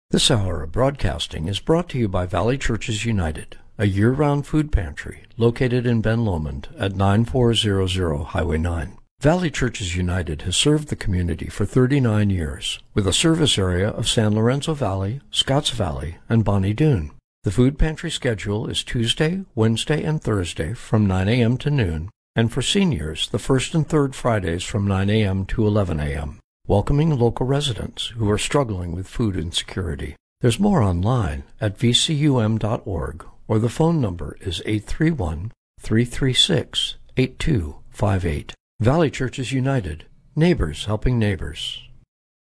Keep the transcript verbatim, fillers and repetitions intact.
This hour of broadcasting is brought to you by Valley Churches United, a year-round food pantry located in Ben Lomond at nine four zero zero Highway nine. Valley Churches United has served the community for thirty-nine years, with a service area of San Lorenzo Valley, Scotts Valley, and Bonnie Doon. The food pantry schedule is Tuesday, Wednesday, and Thursday from nine a.m. to noon, and for seniors, the first and third Fridays from nine a.m. to eleven a.m., welcoming local residents who are struggling with food insecurity. There's more online at v c u m dot org, or the phone number is eight three one, three three six, eight two five eight. Valley Churches United, neighbors helping neighbors.